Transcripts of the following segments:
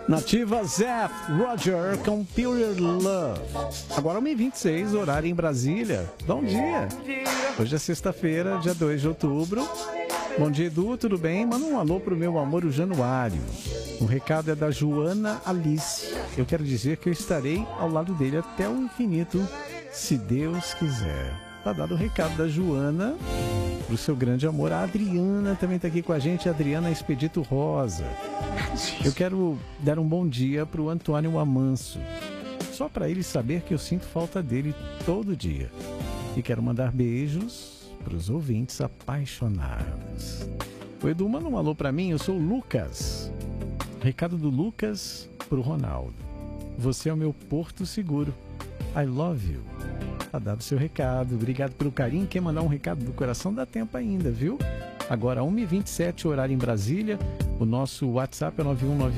Nativa Zef Roger com Pure Love. Agora 1h26, horário em Brasília. Bom dia. Hoje é sexta-feira, dia 2 de outubro. Bom dia, Edu, tudo bem? Manda um alô pro meu amor, o Januário. O recado é da Joana Alice. Eu quero dizer que eu estarei ao lado dele até o infinito, se Deus quiser. Tá dado o recado da Joana pro seu grande amor. A Adriana também tá aqui com a gente, a Adriana Expedito Rosa. Eu quero dar um bom dia pro Antônio Amanso, só para ele saber que eu sinto falta dele todo dia. E quero mandar beijos pros ouvintes apaixonados. O Edu, manda um alô para mim, eu sou o Lucas. Recado do Lucas pro Ronaldo. Você é o meu porto seguro. I love you. Tá dado o seu recado. Obrigado pelo carinho. Quer mandar um recado do coração? Dá tempo ainda, viu? Agora 1h27, horário em Brasília. O nosso WhatsApp é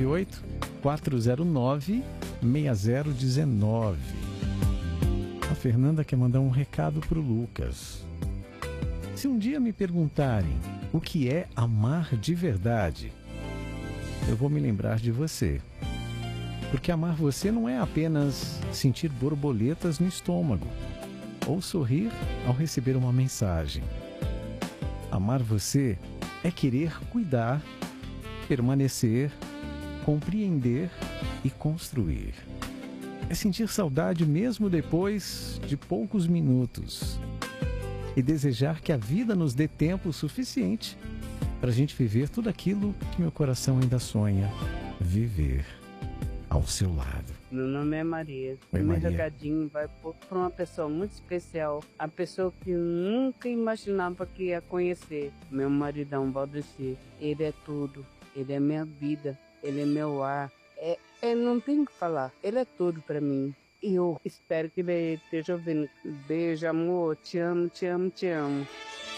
9198-409-6019. A Fernanda quer mandar um recado pro Lucas. Se um dia me perguntarem o que é amar de verdade, eu vou me lembrar de você. Porque amar você não é apenas sentir borboletas no estômago ou sorrir ao receber uma mensagem. Amar você é querer cuidar, permanecer, compreender e construir. É sentir saudade mesmo depois de poucos minutos. E desejar que a vida nos dê tempo suficiente para a gente viver tudo aquilo que meu coração ainda sonha viver ao seu lado. Meu nome é Maria. Meu recadinho vai para uma pessoa muito especial. A pessoa que eu nunca imaginava que ia conhecer. Meu maridão, Valdeci. Ele é tudo. Ele é minha vida. Ele é meu ar. Não tem o que falar. Ele é tudo para mim. E eu espero que ele esteja ouvindo. Beijo, amor. Te amo, te amo, te amo.